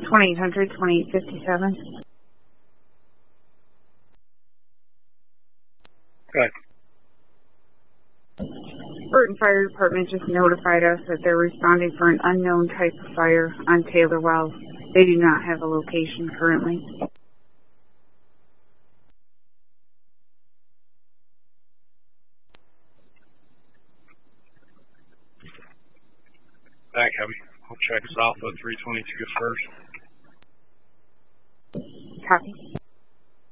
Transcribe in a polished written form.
1-800-2857. Good. Burton Fire Department just notified us that they're responding for an unknown type of fire on Taylor Wells. They do not have a location currently. Back heavy. I'll check Alpha 322 first. Copy.